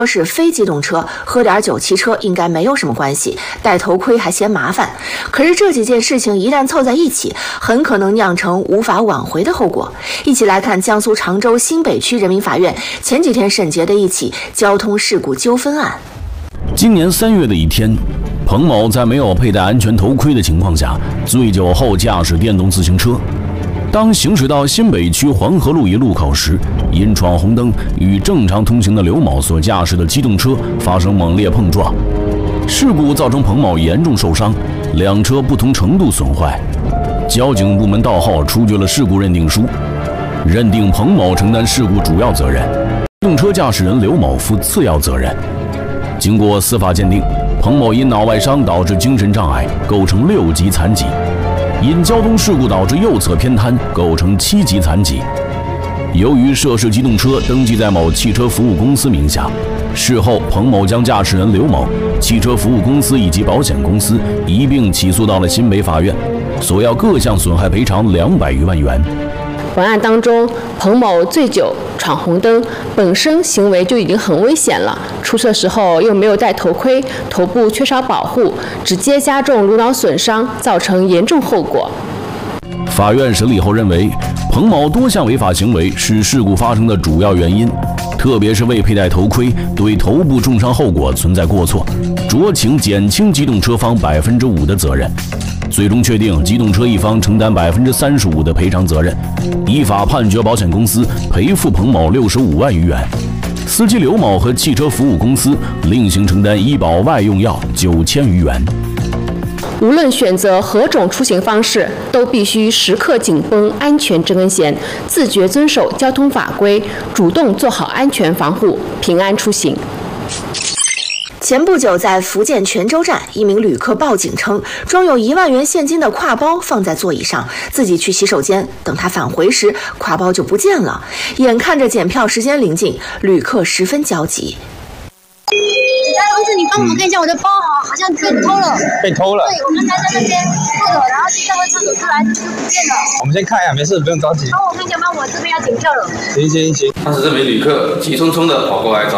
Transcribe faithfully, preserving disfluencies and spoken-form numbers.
是非机动车，喝点酒骑车应该没有什么关系，戴头盔还嫌麻烦。可是这几件事情一旦凑在一起，很可能酿成无法挽回的后果。一起来看江苏常州新北区人民法院前几天审结的一起交通事故纠纷案。 今年三月的一天，彭某在没有佩戴安全头盔的情况下，醉酒后驾驶电动自行车。当行驶到新北区黄河路一路口时，因闯红灯与正常通行的刘某所驾驶的机动车发生猛烈碰撞，事故造成彭某严重受伤，两车不同程度损坏。交警部门到后出具了事故认定书，认定彭某承担事故主要责任，机动车驾驶人刘某负次要责任。经过司法鉴定，彭某因脑外伤导致精神障碍，构成六级残疾。因交通事故导致右侧偏瘫，构成七级残疾。由于涉事机动车登记在某汽车服务公司名下，事后彭某将驾驶人刘某、汽车服务公司以及保险公司一并起诉到了新北法院，索要各项损害赔偿两百余万元。 本案当中，彭某醉酒闯红灯，本身行为就已经很危险了，出车时候又没有戴头盔，头部缺少保护，直接加重颅脑损伤，造成严重后果。 法院审理后认为，彭某多项违法行为是事故发生的主要原因，特别是未佩戴头盔，对头部重伤后果存在过错，酌情减轻机动车方百分之五的责任。最终确定机动车一方承担百分之三十五的赔偿责任，依法判决保险公司赔付彭某六十五万余元，司机刘某和汽车服务公司另行承担医保外用药九千余元。 无论选择何种出行方式，都必须时刻紧绷安全这根弦，自觉遵守交通法规，主动做好安全防护，平安出行。 前不久，在福建泉州站，一名旅客报警称，装有一万元现金的挎包放在座椅上，自己去洗手间，等他返回时，挎包就不见了。眼看着检票时间临近，旅客十分焦急。 警察同志，你帮我看一下我的包啊，好像被偷了。 被偷了？ 对，我刚才在那边坐着，然后去上个厕所出来就不见了。 我们先看一下，没事，不用着急。 帮我看一下，帮我这边要检票了。 行行行。 当时这名旅客急匆匆地跑过来找